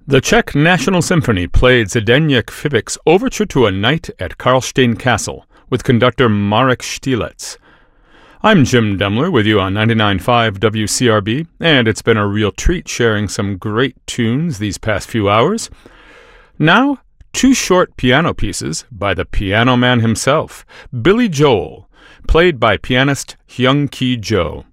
The Czech National Symphony played Zdeněk Fibic's Overture to a Night at Karlstein Castle with conductor Marek Stieletz. I'm Jim Demler with you on 99.5 WCRB, and it's been a real treat sharing some great tunes these past few hours. Now, two short piano pieces by the piano man himself, Billy Joel, played by pianist Hyung Ki Jo.